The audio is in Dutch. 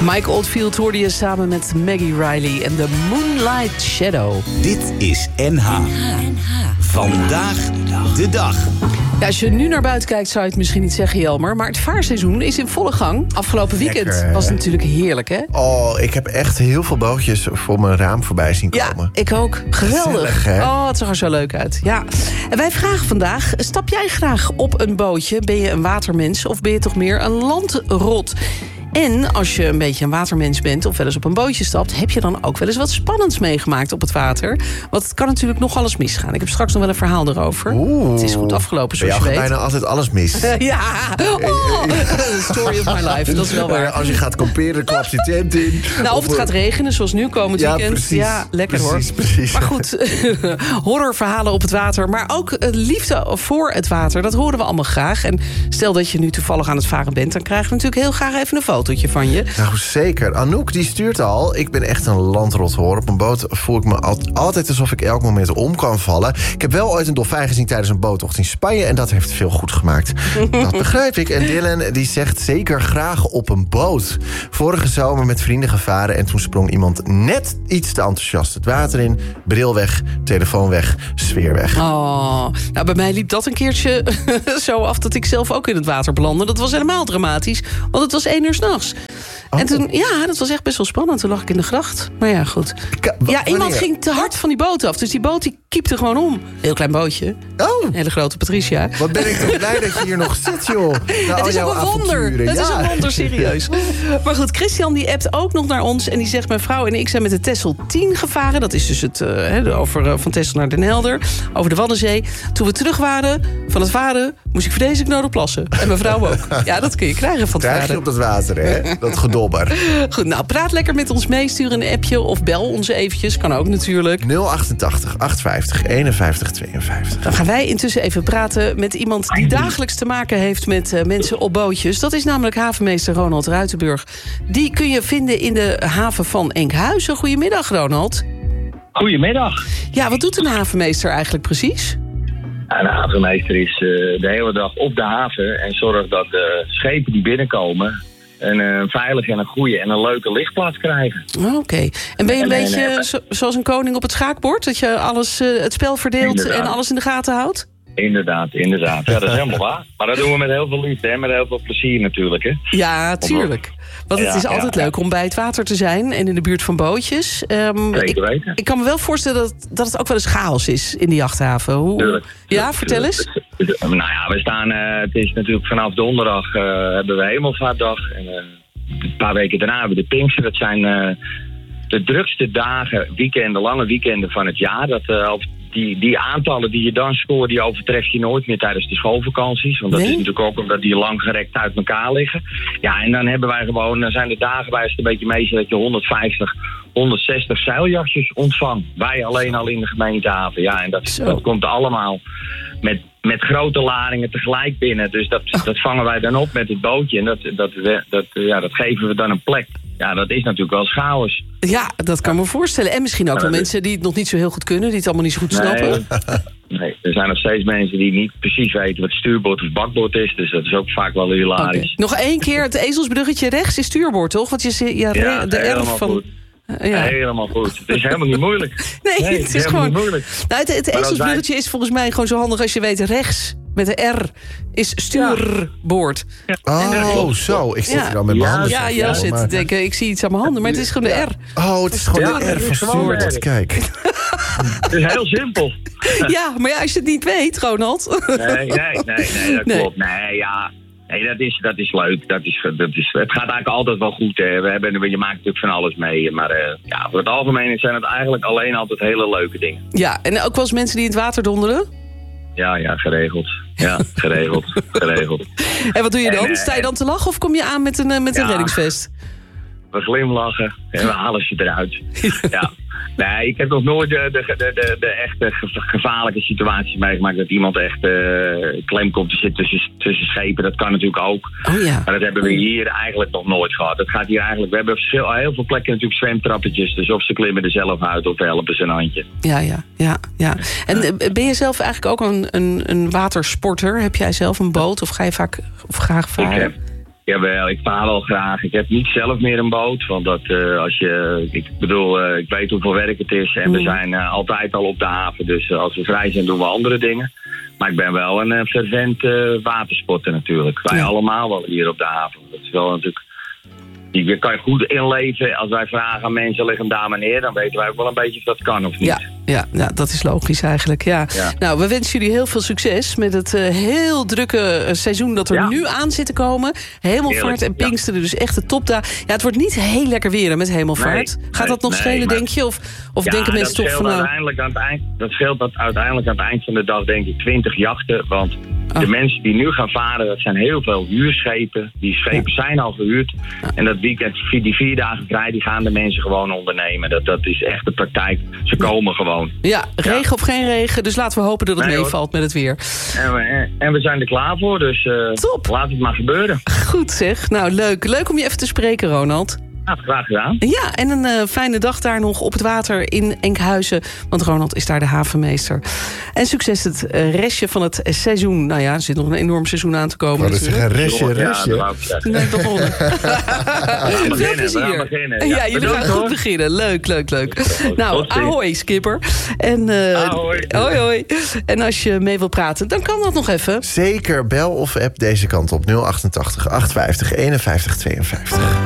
Mike Oldfield hoorde je samen met Maggie Riley en The Moonlight Shadow. Dit is NH. Vandaag de dag. Ja, als je nu naar buiten kijkt zou je het misschien niet zeggen, Jelmer. Maar het vaarseizoen is in volle gang. Afgelopen weekend was het natuurlijk heerlijk, hè? Oh, ik heb echt heel veel bootjes voor mijn raam voorbij zien komen. Ja, ik ook. Geweldig. Gezellig, hè? Oh, het zag er zo leuk uit. Ja. En wij vragen vandaag, stap jij graag op een bootje? Ben je een watermens of ben je toch meer een landrot? En als je een beetje een watermens bent of wel eens op een bootje stapt, heb je dan ook wel eens wat spannends meegemaakt op het water? Want het kan natuurlijk nog alles misgaan. Ik heb straks nog wel een verhaal erover. Het is goed afgelopen, zoals je weet. bijna altijd alles mis. Ja, the story of my life, dat is wel waar. Als je gaat kamperen, klap je tent in. Nou, of het gaat regenen, zoals nu komend weekend. Precies, ja, lekker precies. Maar goed, horrorverhalen op het water, maar ook liefde voor het water, dat horen we allemaal graag. En stel dat je nu toevallig aan het varen bent, dan krijgen we natuurlijk heel graag even een fotootje van je. Nou, zeker. Anouk, die stuurt al. Ik ben echt een landrot, hoor. Op een boot voel ik me altijd alsof ik elk moment om kan vallen. Ik heb wel ooit een dolfijn gezien tijdens een boottocht in Spanje en dat heeft veel goed gemaakt. Dat begrijp ik. En Dylan, die zegt zeker graag op een boot. Vorige zomer met vrienden gevaren en toen sprong iemand net iets te enthousiast het water in. Bril weg, telefoon weg, sfeer weg. Oh, nou, bij mij liep dat een keertje zo af dat ik zelf ook in het water belandde. Dat was helemaal dramatisch, want het was 1 uur 's nachts. Oh. En toen, ja, dat was echt best wel spannend. Toen lag ik in de gracht. Maar ja, goed. Ja, iemand ging te hard van die boot af. Dus die boot die kiepte gewoon om. Heel klein bootje. Oh. Een hele grote Patricia. Wat ben ik toch blij dat je hier nog zit, joh. Het is ook een wonder. Het is een wonder, serieus. Maar goed, Christian die appt ook nog naar ons. En die zegt, mijn vrouw en ik zijn met de Texel 10 gevaren. Dat is dus het van Texel naar Den Helder. Over de Waddenzee. Toen we terug waren van het varen, moest ik vreselijk nodig plassen. En mijn vrouw ook. Ja, dat kun je krijgen van het varen. Krijg je op dat water, hè? Dat gedobber. Goed, nou, praat lekker met ons mee. Stuur een appje of bel ons eventjes. Kan ook natuurlijk. 088 850 51 52. Dan gaan wij intussen even praten met iemand die dagelijks te maken heeft met mensen op bootjes. Dat is namelijk havenmeester Ronald Ruitenburg. Die kun je vinden in de haven van Enkhuizen. Goedemiddag, Ronald. Goedemiddag. Ja, wat doet een havenmeester eigenlijk precies? Een havenmeester is de hele dag op de haven en zorgt dat de schepen die binnenkomen een veilige en een goede en een leuke lichtplaats krijgen. Oké. En ben je een beetje zoals een koning op het schaakbord? Dat je alles, het spel verdeelt en alles in de gaten houdt? Inderdaad. Ja, dat is helemaal waar. Maar dat doen we met heel veel liefde en met heel veel plezier natuurlijk. Hè? Ja, tuurlijk. Want het is altijd leuk om bij het water te zijn en in de buurt van bootjes. Zeker weten. Ik kan me wel voorstellen dat het ook wel eens chaos is in de jachthaven. Tuurlijk. Ja, vertel eens. Nou ja, we staan, het is natuurlijk vanaf donderdag hebben we Hemelvaartdag. En een paar weken daarna hebben we de Pinkster. Dat zijn de drukste dagen, weekenden, lange weekenden van het jaar. Dat die aantallen die je dan scoort, die overtref je nooit meer tijdens de schoolvakanties. Want dat is natuurlijk ook omdat die lang gerekt uit elkaar liggen. Ja, en dan hebben wij gewoon, dan zijn de dagen bij het een beetje meestal dat je 150, 160 zeiljachtjes ontvangt. Wij alleen al in de gemeentehaven. Ja, en dat komt allemaal met grote ladingen tegelijk binnen. Dus dat vangen wij dan op met het bootje. En dat geven we dan een plek. Ja, dat is natuurlijk wel chaos. Ja, dat kan me voorstellen. En misschien ook wel mensen die het nog niet zo heel goed kunnen, die het allemaal niet zo goed snappen. Nee, er zijn nog steeds mensen die niet precies weten wat stuurboord of bakboord is. Dus dat is ook vaak wel hilarisch. Okay. Nog 1 keer, het ezelsbruggetje rechts is stuurboord, toch? Want de R van... Goed. Ja. Helemaal goed. Het is helemaal niet moeilijk. Nee, het is gewoon... moeilijk. Nou, het ezelsbruggetje is volgens mij gewoon zo handig als je weet rechts. Met de R is stuurboord. Ja. Oh, zo. Ik zit hier al met mijn handen. Ja, jij zit te denken, ik zie iets aan mijn handen. Maar het is gewoon de R. Oh, het is gewoon de R van stuurboord. Kijk. Het is heel simpel. Ja, maar als je het niet weet, Ronald. Nee, dat klopt. Nee, dat is leuk. Het gaat eigenlijk altijd wel goed. Hè. Je maakt natuurlijk van alles mee. Maar voor het algemeen zijn het eigenlijk alleen altijd hele leuke dingen. Ja, en ook wel eens mensen die in het water donderen? Ja, geregeld. Ja, geregeld. En wat doe je dan? Sta je dan te lachen of kom je aan met een reddingsvest? We glimlachen en we halen ze eruit. Ja. Nee, ik heb nog nooit de echte gevaarlijke situaties meegemaakt dat iemand echt klem komt te zitten tussen schepen. Dat kan natuurlijk ook. Oh ja. Maar dat hebben we hier eigenlijk nog nooit gehad. Dat gaat hier eigenlijk. We hebben heel veel plekken natuurlijk zwemtrappetjes. Dus of ze klimmen er zelf uit of helpen ze een handje. Ja. En ben je zelf eigenlijk ook een watersporter? Heb jij zelf een boot of ga je graag varen? Jawel, ik vaar wel graag. Ik heb niet zelf meer een boot. Want dat, ik weet hoeveel werk het is. En we zijn altijd al op de haven. Dus als we vrij zijn, doen we andere dingen. Maar ik ben wel een fervent watersporter natuurlijk. Wij allemaal wel hier op de haven. Dat is wel natuurlijk... Die kan je goed inleven. Als wij vragen aan mensen, leg hem daar maar neer. Dan weten wij ook wel een beetje of dat kan of niet. Ja, dat is logisch eigenlijk. Ja. Nou, we wensen jullie heel veel succes met het heel drukke seizoen dat er nu aan zit te komen. Hemelvaart en Pinksteren, dus echt de topdagen. Ja, het wordt niet heel lekker weer met Hemelvaart. Gaat dat nog schelen, denk je? Of denken mensen toch van... Dat scheelt uiteindelijk aan het eind van de dag, denk ik, 20 jachten. Want de mensen die nu gaan varen, dat zijn heel veel huurschepen. Die schepen zijn al gehuurd. En dat weekend, die 4 dagen vrij, die gaan de mensen gewoon ondernemen. Dat is echt de praktijk. Ze komen gewoon. Ja, regen of geen regen. Dus laten we hopen dat het meevalt met het weer. En we zijn er klaar voor. Dus laat het maar gebeuren. Goed zeg. Nou, leuk. Leuk om je even te spreken, Ronald. Nou, graag gedaan. Ja, en een fijne dag daar nog op het water in Enkhuizen. Want Ronald is daar de havenmeester. En succes het restje van het seizoen. Nou ja, er zit nog een enorm seizoen aan te komen. Dat is een restje. Nee, toch wel. Veel plezier. Ja, jullie gaan goed beginnen. Leuk. Nou, ahoy, skipper. En hoi. En als je mee wil praten, dan kan dat nog even. Zeker, bel of app deze kant op. 088 850 51 52.